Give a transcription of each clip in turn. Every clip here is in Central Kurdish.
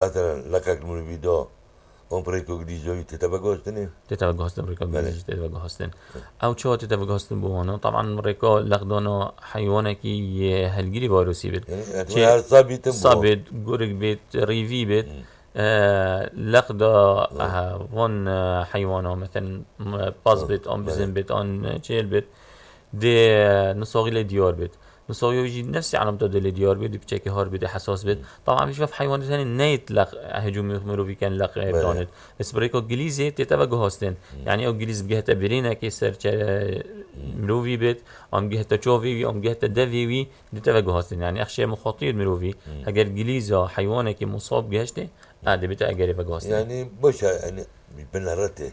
مثلا لقاك من الفيديو اون بريكو جديزوي تتبقوستني تتوقع هستن بريكا بله جليش تتوقع هستن او شو تتوقع هستن بوانا طبعا بريكا لقدانو حيوانكي هالجري فيروسي بيت يعني احتمال شيء هالصابي تنبو صابت جورك بيت ريفي بيت لقدا فون حيوانه مثلا باز بيت اون بله بزن بيت اون جيل بيت دي نصاغي لديار بيت نصاغي يجي نفسي على مدد لديار بيت بشكل هار بيت حساس بيت طبعا بيشوف حيوان ثاني نيت لق هجوم يخمروا في كان لق بله بدانت بس بريكو جليزي تتوجه هاستن يعني او جليز بجهه برينا كيسر مروفي بيت ام جهه تشوفي ام جهه دافي تتوجه هاستن يعني اخشى مخاطير مروفي اگر جليزا حيوانك مصاب جهشته عادي بيت اگر بجاستن يعني بوش يعني بنهرته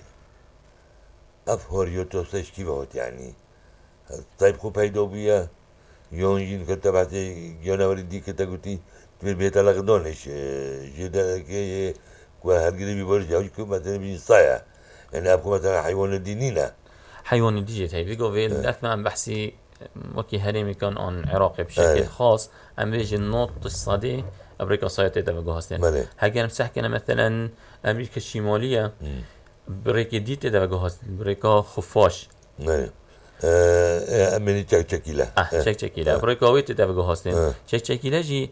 افهر يوتوسش كيف هوت يعني طيب خو پیدا بیا یونجین که تبعت جانوری دی که تا گویی توی بیت لقدانش جدا که که هرگز بیبارش جایی که مثلا بین صايع يعني ابكو مثلا حيوان دينينا حيوان ديجيت هي بيجو في الأثناء عم بحسي وكي هرمي كان عن عراقي بشكل ايه خاص عم بيجي النوط الصدي أمريكا صايتة تبقى هستين مالي هاجي أنا بسحكي مثلا أمريكا الشمالية بريكا ديت تبقى هستين بريكا خفاش مالي امني تشك تشكيله شك شكيلة بريكا ويت تبقى هستين شك شكيلة جي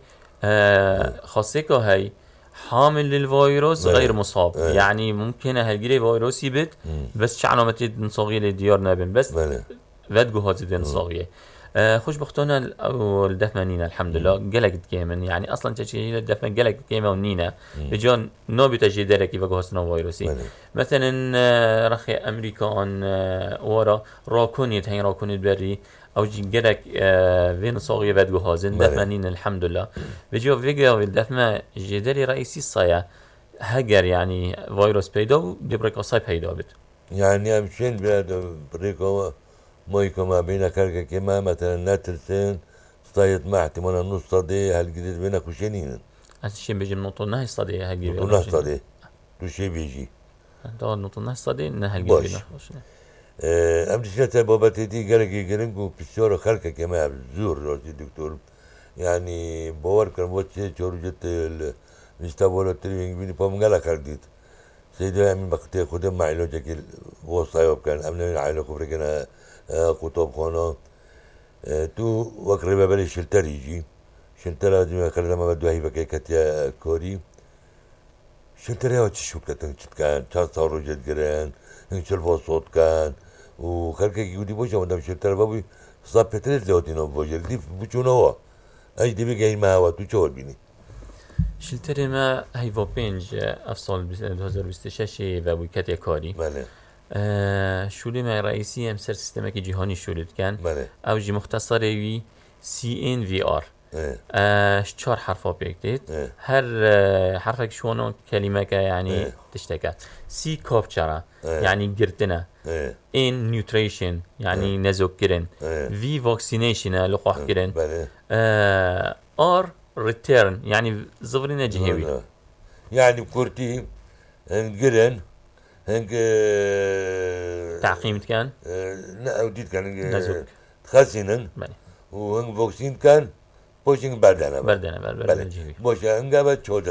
خاصيكا هاي حامل للفيروس مالي غير مصاب يعني ممكن هالجري فيروسي بت بس شعنو متى نصاغي لديار نابن بس مالي فات جهاز دين صاغية خوش بختونا أو الدفمة نينا الحمد لله جلك كيمن يعني أصلا تشكيل الدفمة جلك كيمن ونينا بجون نوبي تجديد كيف جهازنا فيروسي مالي مثلا رخي أمريكان ورا راكونيت هين راكونيت بري أو جي جلك فين صاغية فات جهاز الدفمة مالي نينا الحمد لله بجو فيجا الدفمة جدري رئيسي الصيا هجر يعني فيروس بيدو دبرك أصيب هيدا بت يعني امشين بهذا بريكو مايكو ما بين كركه كما مثلا ناترسين صايت مع احتمال نص صدي هالجديد بينك وشنين الشيء بيجي من نقطة نهي صدي هجي نطلع صدي تو شي بيجي ده نقطة نهي صدي إنها هجي باش بينا ام شنو بابا تيجي قالك يقرنكو بسيارة خلقة كما بزور روتي دكتور يعني باور كان وقت شورو جت مستوى التلفزيون بيني بام قال خرديت سيدا من وقت خدم مع له جاكي وصايب كان امنا عائله كبر كان كتب خانه تو وقرب بالي شلتر يجي شلتر لازم خلنا ما بدو هي بكي كتيا كوري شلتر يا تشوف كان تصور جد جران انشل بصوت كان وخلك يقولي بوش ما دام شلتر بابي صاب بتريز لوتينو بوجل دي بوشونه هو اي دي بيجي ما هو تو تشول بيني شلتر ما هيفو بينج أفصل 2026 و ويكاتيا كاري ماله شولي ما رئيسي امسر سيستمك جهاني شولد كان ماله او جي مختصرة وي سي ان في ار ايه چهار حرفا بيكتيت ايه هر حرفك شونو كلمة يعني ايه تشتكى سي كابتشرا ايه يعني قرتنا ايه ان نيوتريشن يعني نزوك كرن ايه في فاكسينيشن لقاح كرن بله ار ريتيرن يعني زفرنا جهوي لا يعني كورتي هنجرن هنج تعقيم كان لا وديت كان نزوك خاسنن بله وهنج فوكسين كان بوشين بعدنا بردنا بله جهوي بوش هنجابت